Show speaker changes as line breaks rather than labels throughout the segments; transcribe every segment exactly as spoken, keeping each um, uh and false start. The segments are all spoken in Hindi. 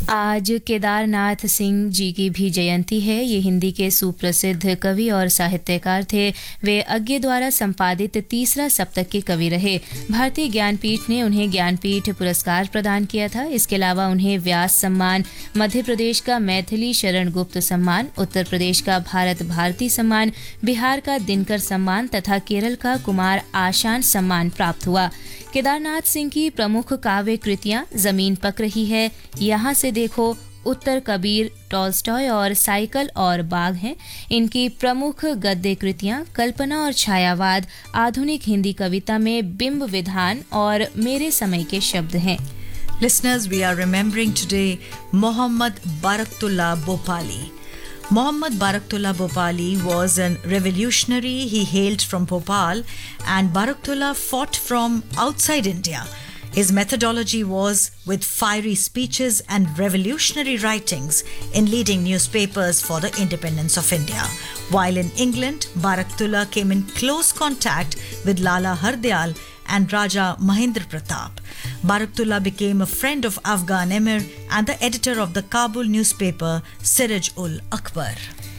आज केदारनाथ सिंह जी की भी जयंती है। ये हिंदी के सुप्रसिद्ध कवि और साहित्यकार थे। वे अज्ञे द्वारा संपादित तीसरा सप्तक के कवि रहे। भारतीय ज्ञानपीठ ने उन्हें ज्ञानपीठ पुरस्कार प्रदान किया था। इसके अलावा उन्हें व्यास सम्मान, मध्य प्रदेश का मैथिली शरण गुप्त सम्मान, उत्तर प्रदेश का भारत भारती सम्मान, बिहार का दिनकर सम्मान तथा केरल का कुमार आशान सम्मान प्राप्त हुआ। केदारनाथ सिंह की प्रमुख काव्य कृतियां जमीन पक रही है, यहाँ से देखो, उत्तर कबीर, टॉल्स्टॉय और साइकिल और बाग हैं। इनकी प्रमुख गद्य कृतियां कल्पना और छायावाद, आधुनिक हिंदी कविता में बिंब विधान और मेरे समय के शब्द हैं।
Listeners, we are remembering today Mohammad Baraktullah Bhopali. Mohammad Baraktullah Bhopali was a revolutionary. He hailed from Bhopal, and Baraktullah fought from outside India. His methodology was with fiery speeches and revolutionary writings in leading newspapers for the independence of India. While in England, Baraktullah came in close contact with Lala Hardyal and Raja Mahendra Pratap. Baraktullah became a friend of Afghan Emir and the editor of the Kabul newspaper Siraj-ul-Akbar.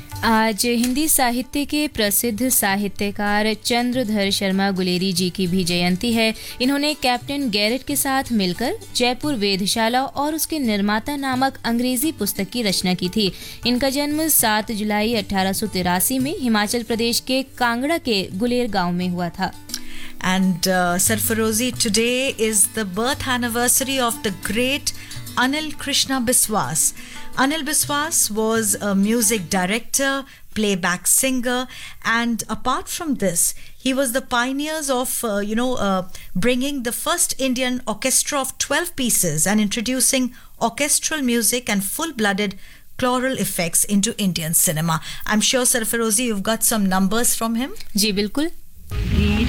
आज हिंदी साहित्य के प्रसिद्ध साहित्यकार चंद्रधर शर्मा गुलेरी जी की भी जयंती है। इन्होंने कैप्टन गैरेट के साथ मिलकर जयपुर वेधशाला और उसके निर्माता नामक अंग्रेजी पुस्तक की रचना की थी। इनका जन्म सात जुलाई अठारह सौ तिरासी में हिमाचल प्रदेश के कांगड़ा के गुलेर गांव में हुआ था।
And uh, Sarfarozi, today is the birth anniversary of the great Anil Krishna Biswas. Anil Biswas was a music director, playback singer, and apart from this, he was the pioneers of, uh, you know, uh, bringing the first Indian orchestra of twelve pieces and introducing orchestral music and full-blooded choral effects into Indian cinema. I'm sure, Sarfarozi, you've got some numbers from him.
जी बिल्कुल।